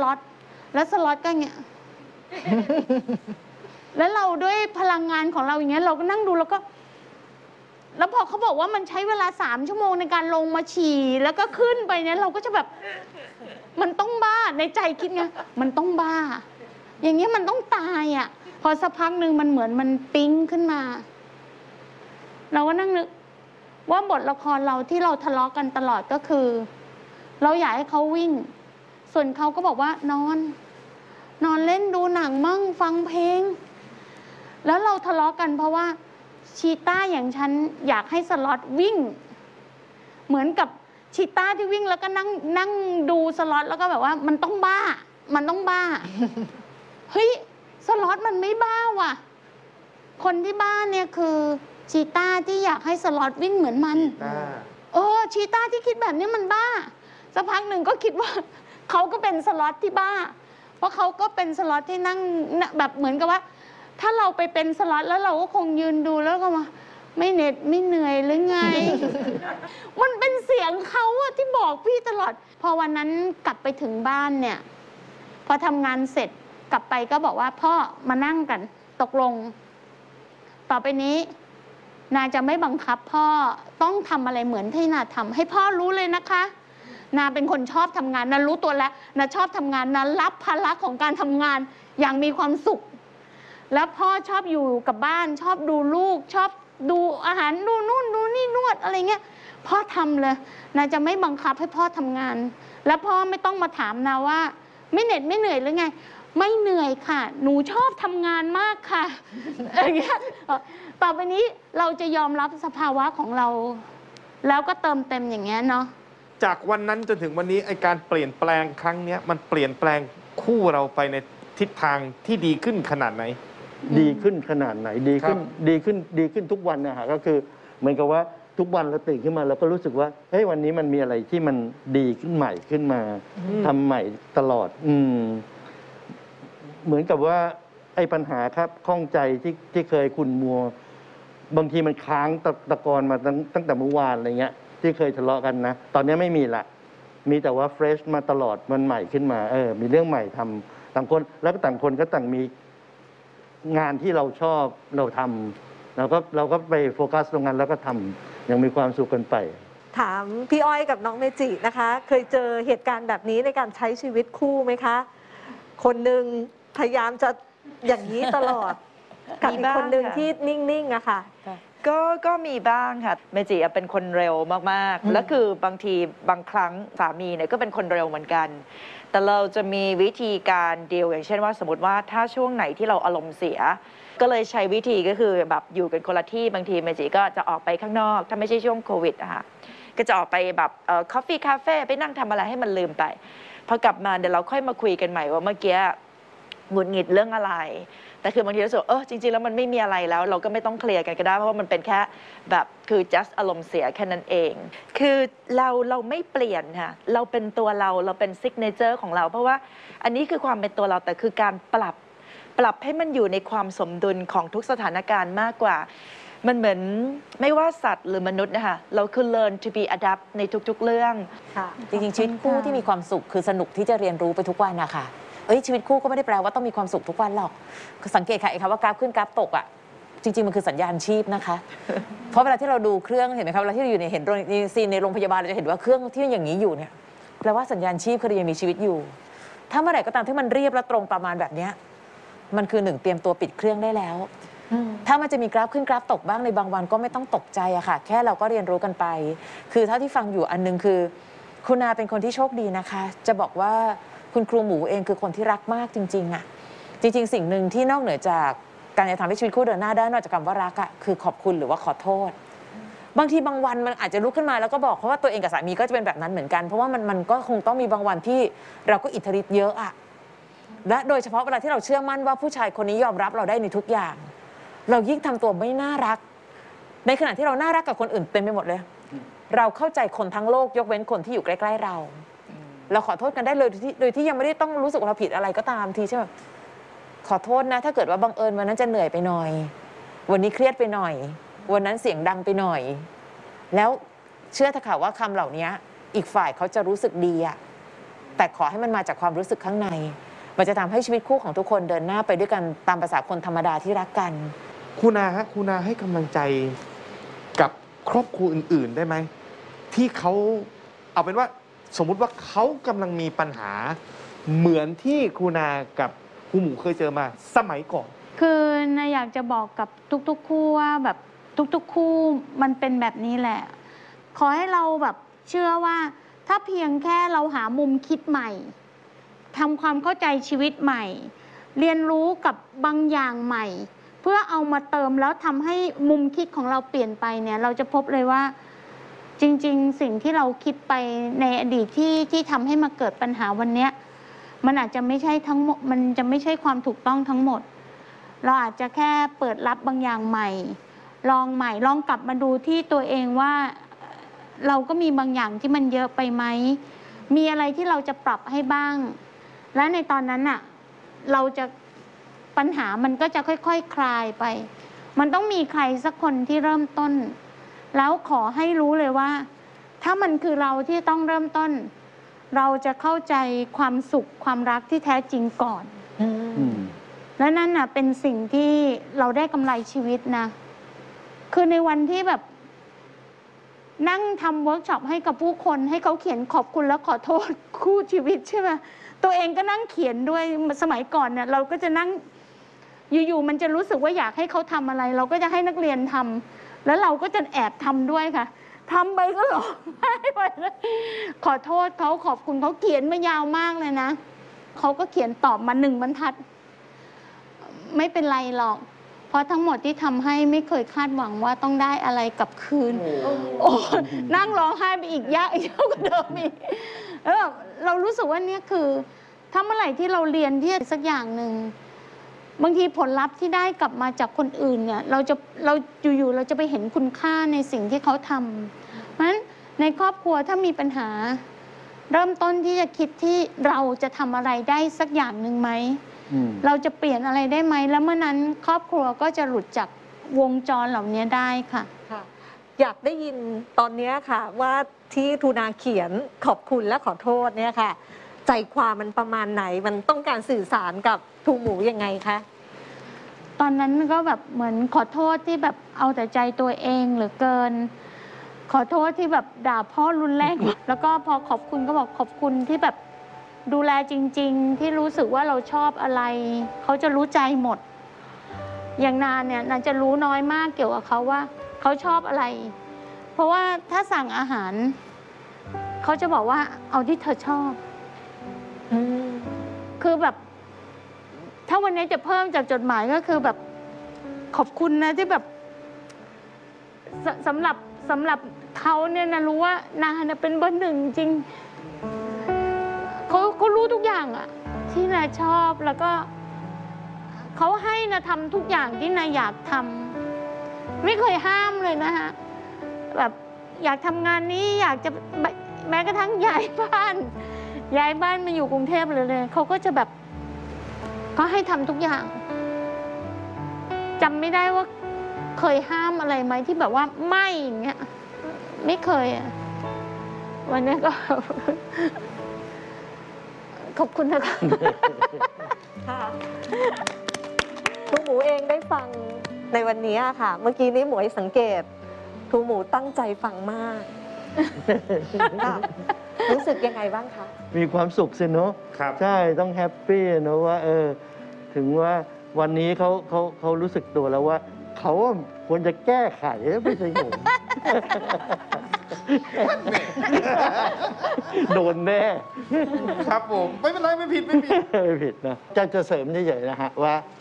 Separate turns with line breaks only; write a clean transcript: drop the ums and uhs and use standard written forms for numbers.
ล็อตแล้วสล็อตก็เงี้ย แล้วเราด้วยพลังงานของเราอย่างเงี้ยเราก็นั่งดูแล้วพอเขาบอกว่ามันใช้เวลา3 ชั่วโมงในการลงมาฉี่แล้วก็ขึ้นไปเนี่ยเราก็จะแบบมันต้องบ้าในใจคิดไงมันต้องบ้าอย่างเงี้ยมันต้องตายอ่ะพอสักพักหนึ่งมันเหมือนมันปิ๊งขึ้นมาเราก็นั่งนึกว่าบทละครเราที่เราทะเลาะกันตลอดก็คือเราอยากให้เขาวิ่งส่วนเขาก็บอกว่านอนเล่นดูหนังมั่งฟังเพลงแล้วเราทะเลาะกันเพราะว่าชีต้าอย่างฉันอยากให้สล็อตวิ่งเหมือนกับชีต้าที่วิ่งแล้วก็นั่งดูสล็อตแล้วก็แบบว่ามันต้องบ้าเฮ้ยสล็อตมันไม่บ้าว่ะคนที่บ้าเนี่ยคือชีต้าที่อยากให้สล็อตวิ่งเหมือนมันชีต้าที่คิดแบบนี้มันบ้าสักพักหนึ่งก็คิดว่าเขาก็เป็นสล็อตที่บ้าเพราะเขาก็เป็นสล็อตที่นั่งแบบเหมือนกับว่าถ้าเราไปเป็นสล็อตแล้วเราก็คงยืนดูแล้วก็มาไม่เหน็ดไม่เหนื่อยหรือไง มันเป็นเสียงเขาอะที่บอกพี่ตลอดพอวันนั้นกลับไปถึงบ้านเนี่ยพอทำงานเสร็จกลับไปก็บอกว่าพ่อมานั่งกันตกลงต่อไปนี้นาจะไม่บังคับพ่อต้องทำอะไรเหมือนที่นาทำให้พ่อรู้เลยนะคะนาเป็นคนชอบทำงานนารู้ตัวแล้วนาชอบทำงานนารับภาระของการทำงานอย่างมีความสุขแล้วพ่อชอบอยู่กับบ้านชอบดูลูกชอบดูอาหารดูนู่นดูนี่นวดอะไรเงี้ยพ่อทำเลยนาจะไม่บังคับให้พ่อทำงานแล้วพ่อไม่ต้องมาถามนาว่าไม่เหน็ดไม่เหนื่อยหรือไงไม่เหนื่อยค่ะหนูชอบทำงานมากค่ะอย่างเงี้ยต่อไปนี้เราจะยอมรับสภาวะของเราแล้วก็เติมเต็มอย่างเงี้ยเนาะ
จากวันนั้นจนถึงวันนี้ไอการเปลี่ยนแปลงครั้งนี้มันเปลี่ยนแปลงคู่เราไปในทิศทางที่ดีขึ้นขนาดไหน
ดีขึ้นขนาดไหนดีขึ้นทุกวันนะฮะก็คือเหมือนกับว่าทุกวันเราตื่นขึ้นมาเราก็รู้สึกว่าเฮ้ยวันนี้มันมีอะไรที่มันดีขึ้นใหม่ขึ้นมาทำใหม่ตลอดเหมือนกับว่าไอ้ปัญหาครับข้องใจที่เคยขุ่นมัวบางทีมันค้างตะกอนมาตั้งแต่เมื่อวานอะไรเงี้ยที่เคยทะเลาะกันนะตอนนี้ไม่มีละมีแต่ว่าเฟรชมาตลอดมันใหม่ขึ้นมามีเรื่องใหม่ทำต่างคนแล้วก็ต่างคนก็ต่างมีงานที่เราชอบเราทำเราก็ไปโฟกัสตรงนั้นแล้วก็ทำยังมีความสุขกันไป
ถามพี่อ้อยกับน้องเมจินะคะเคยเจอเหตุการณ์แบบนี้ในการใช้ชีวิตคู่ไหมคะคนหนึ่งพยายามจะอย่างนี้ตลอดกับอีกคนหนึ่งที่นิ่งๆอะค่ะ
ก็มีบ้างค่ะเมจิเป็นคนเร็วมากๆแล้วคือบางทีบางครั้งสามีเนี่ยก็เป็นคนเร็วเหมือนกันแต่เราจะมีวิธีการดีลอย่างเช่นว่าสมมติว่าถ้าช่วงไหนที่เราอารมณ์เสียก็เลยใช้วิธีก็คือแบบอยู่กันคนละที่บางทีเมจิก็จะออกไปข้างนอกถ้าไม่ใช่ช่วงโควิดอะค่ะก็จะออกไปแบบคอฟฟี่คาเฟ่ไปนั่งทำอะไรให้มันลืมไปพอกลับมาเดี๋ยวเราค่อยมาคุยกันใหม่ว่าเมื่อกี้หงุดหงิดเรื่องอะไรแต่คือบางทีรู้สึกจริงๆแล้วมันไม่มีอะไรแล้วเราก็ไม่ต้องเคลียร์กันก็ได้เพราะว่ามันเป็นแค่แบบคือ just อารมณ์เสียแค่นั้นเองคือเราไม่เปลี่ยนค่ะเราเป็นตัวเราเป็นซิกเนเจอร์ของเราเพราะว่าอันนี้คือความเป็นตัวเราแต่คือการปรับให้มันอยู่ในความสมดุลของทุกสถานการณ์มากกว่ามันเหมือนไม่ว่าสัตว์หรือมนุษย์นะคะเราคือ learn to be adapt ในทุกๆเรื่อง
จริงๆชีวิตคู่ที่มีความสุขคือสนุกที่จะเรียนรู้ไปทุกวันนะคะชีวิตคู่ก็ไม่ได้แปลว่าต้องมีความสุขทุกวันหรอกสังเกตค่ะว่ากราฟขึ้นกราฟตกอ่ะจริงๆมันคือสัญญาณชีพนะคะเพราะเวลาที่เราดูเครื่องเห็นไหมครับเวลาที่เราอยู่ในเห็นซีนในโรงพยาบาลเราจะเห็นว่าเครื่องที่อย่างนี้อยู่เนี่ยแปลว่าสัญญาณชีพคือยังมีชีวิตอยู่ถ้าเมื่อไหร่ก็ตามที่มันเรียบและตรงประมาณแบบนี้มันคือ1เตรียมตัวปิดเครื่องได้แล้วถ้ามันจะมีกราฟขึ้นกราฟตกบ้างในบางวันก็ไม่ต้องตกใจอะค่ะแค่เราก็เรียนรู้กันไปคือเท่าที่ฟังอยู่อันนึงคือคุณนาเป็นคนที่โชคดีนะคะจะบอกว่าคุณครูหมูเองคือคนที่รักมากจริงๆอะจริงๆสิ่งหนึ่งที่นอกเหนือจากการจะทำให้ชีวิตคู่เดินหน้าได้นอกจากคำว่ารักอะคือขอบคุณหรือว่าขอโทษบางทีบางวันมันอาจจะลุกขึ้นมาแล้วก็บอกเพราะว่าตัวเองกับสามีก็จะเป็นแบบนั้นเหมือนกันเพราะว่ามันก็คงต้องมีบางวันที่เราก็อิทธิฤทธิ์เยอะอะและโดยเฉพาะเวลาที่เราเชื่อมั่นว่าผู้ชายคนนี้ยอมรับเราได้ในทุกอย่างเรายิ่งทำตัวไม่น่ารักในขณะที่เราน่ารักกับคนอื่นเต็มไปหมดเลยเราเข้าใจคนทั้งโลกยกเว้นคนที่อยู่ใกล้ๆเราขอโทษกันได้เลยโดยที่ยังไม่ได้ต้องรู้สึกว่าเราผิดอะไรก็ตามทีใช่ไหมขอโทษนะถ้าเกิดว่าบังเอิญวันนั้นจะเหนื่อยไปหน่อยวันนี้เครียดไปหน่อยวันนั้นเสียงดังไปหน่อยแล้วเชื่อเถอะค่ะว่าคำเหล่านี้อีกฝ่ายเขาจะรู้สึกดีอะแต่ขอให้มันมาจากความรู้สึกข้างใน มันจะทำให้ชีวิตคู่ของทุกคนเดินหน้าไปด้วยกันตามภาษาคนธรรมดาที่รักกัน
คุณอาฮะคุณอาให้กำลังใจกับครอบครัวอื่น ๆได้ไหมที่เขาเอาเป็นว่าสมมุติว่าเขากำลังมีปัญหาเหมือนที่คุณอากับครูหมูเคยเจอมาสมัยก่อน
คือนายอยากจะบอกกับทุกๆคู่ว่าแบบทุกๆคู่มันเป็นแบบนี้แหละ ขอให้เราแบบเชื่อว่าถ้าเพียงแค่เราหามุมคิดใหม่ทำความเข้าใจชีวิตใหม่ เรียนรู้กับบางอย่างใหม่ เพื่อเอามาเติมแล้วทำให้มุมคิดของเราเปลี่ยนไปเนี่ยเราจะพบเลยว่าจริงๆสิ่งที่เราคิดไปในอดีตที่ทำให้มาเกิดปัญหาวันเนี้ยมันอาจจะไม่ใช่ทั้งหมดมันจะไม่ใช่ความถูกต้องทั้งหมด เราอาจจะแค่เปิดรับบางอย่างใหม่ลองใหม่ลองกลับมาดูที่ตัวเองว่าเราก็มีบางอย่างที่มันเยอะไปไหมมีอะไรที่เราจะปรับให้บ้าง และในตอนนั้นน่ะเราจะปัญหามันก็จะค่อยๆ คลายไป มันต้องมีใครสักคนที่เริ่มต้น แล้วขอให้รู้เลยว่า ถ้ามันคือเราที่ต้องเริ่มต้น เราจะเข้าใจความสุขความรักที่แท้จริงก่อน และนั่นน่ะเป็นสิ่งที่เราได้กำไรชีวิตนะ คือในวันที่แบบนั่งทำเวิร์กช็อปให้กับผู้คนให้เขาเขียนขอบคุณและขอโทษคู่ชีวิตใช่ไหมตัวเองก็นั่งเขียนด้วยสมัยก่อนเนี่ยเราก็จะนั่งอยู่ๆมันจะรู้สึกว่าอยากให้เขาทำอะไร เราก็จะให้นักเรียนทำแล้วเราก็จะแอบทำด้วยค่ะทำไปก็ร้องไห้ไปเลยขอโทษเขาขอบคุณเขาเขียนมายาวมากเลยนะเขาก็เขียนตอบมา1 บรรทัดไม่เป็นไรหรอกเพราะทั้งหมดที่ทำให้ไม่เคยคาดหวังว่าต้องได้อะไรกลับคืนโอ้นั่งร้องไห้ไปอีกยากกว่าเดิมอีกแล้วแบบเรารู้สึกว่านี่คือถ้าเมื่อไหร่ที่เราเรียนที่สักอย่างหนึ่งบางทีผลลัพธ์ที่ได้กลับมาจากคนอื่นเนี่ยเราอยู่ๆเราจะไปเห็นคุณค่าในสิ่งที่เขาทำเพราะฉะนั้นในครอบครัวถ้ามีปัญหาเริ่มต้นที่จะคิดที่เราจะทำอะไรได้สักอย่างหนึ่งไหมเราจะเปลี่ยนอะไรได้ไหมแล้วเมื่อนั้นครอบครัวก็จะหลุดจากวงจรเหล่านี้ได้ค่ะ
อยากได้ยินตอนนี้ค่ะว่าที่ทูนาเขียนขอบคุณและขอโทษเนี่ยค่ะใจความมันประมาณไหนมันต้องการสื่อสารกับทูหมูยังไงคะ
ตอนนั้นก็แบบเหมือนขอโทษที่แบบเอาแต่ใจตัวเองเหลือเกินขอโทษที่แบบด่าพ่อรุนแรงแล้วก็พอขอบคุณก็บอกขอบคุณที่แบบดูแลจริงๆที่รู้สึกว่าเราชอบอะไรเขาจะรู้ใจหมดอย่างนานเนี่ยนานจะรู้น้อยมากเกี่ยวกับเขาว่าเขาชอบอะไรเพราะว่าถ้าสั่งอาหารเขาจะบอกว่าเอาที่เธอชอบคือแบบถ้าวันนี้จะเพิ่มจากจดหมายก็คือแบบขอบคุณนะที่แบบสำหรับเขาเนี่ยนะรู้ว่านานเป็นเบอร์ 1จริงเขารู้ทุกอย่างอะที่นาชอบแล้วก็เขาให้นาทำทุกอย่างที่นาอยากทำไม่เคยห้ามเลยนะฮะแบบอยากทำงานนี้อยากจะแม้กระทั่งย้ายบ้านมาอยู่กรุงเทพเลยเขาก็จะแบบก็ให้ทำทุกอย่างจำไม่ได้ว่าเคยห้ามอะไรไหมที่แบบว่าไม่อย่างเงี้ยไม่เคยอะวันนี้ก็ขอบคุณนะคะ
ค่ะทูหมูเองได้ฟังในวันนี้ค่ะ เมื่อกี้นี้หมวยสังเกตทูหมูตั้งใจฟังมากรู้สึกยังไงบ้างคะ
มีความสุขสิเนาะใช่ต้องแฮปปี้เนาะว่าถึงว่าวันนี้เขารู้สึกตัวแล้วว่าเขาควรจะแก้ไขไม่ใช่ผมโดนแน่
ครับผมไม่เป็นไรไม่ผิด
ไม่ผิดนะจะเสริมเฉยๆนะฮะว่า